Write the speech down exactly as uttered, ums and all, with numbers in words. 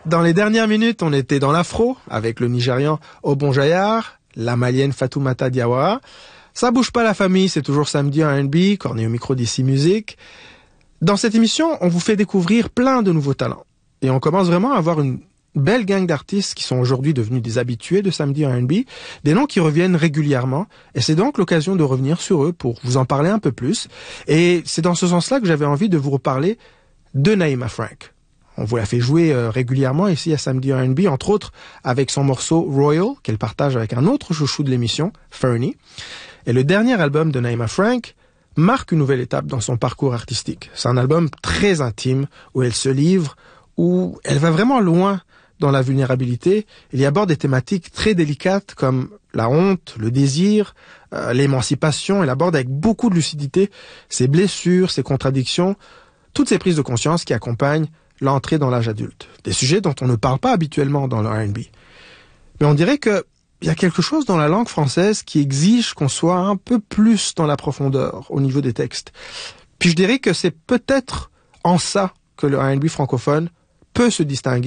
Dans les dernières minutes, on était dans l'afro avec le Nigérian Obon Jayar, la Malienne Fatoumata Diawara. Ça bouge pas la famille, c'est toujours samedi en R and B, Corné au micro d'ici Musique. Dans cette émission, on vous fait découvrir plein de nouveaux talents. Et on commence vraiment à avoir une belle gang d'artistes qui sont aujourd'hui devenus des habitués de samedi en R and B, des noms qui reviennent régulièrement. Et c'est donc l'occasion de revenir sur eux pour vous en parler un peu plus. Et c'est dans ce sens-là que j'avais envie de vous reparler de Naïma Frank. On vous l'a fait jouer euh, régulièrement ici à Samedi R and B, entre autres avec son morceau Royal, qu'elle partage avec un autre chouchou de l'émission, Fernie. Et le dernier album de Naïma Frank marque une nouvelle étape dans son parcours artistique. C'est un album très intime, où elle se livre, où elle va vraiment loin dans la vulnérabilité. Il y aborde des thématiques très délicates comme la honte, le désir, euh, l'émancipation. Elle aborde avec beaucoup de lucidité ses blessures, ses contradictions, toutes ces prises de conscience qui accompagnent l'entrée dans l'âge adulte. Des sujets dont on ne parle pas habituellement dans le R and B. Mais on dirait que il y a quelque chose dans la langue française qui exige qu'on soit un peu plus dans la profondeur au niveau des textes. Puis je dirais que c'est peut-être en ça que le R and B francophone peut se distinguer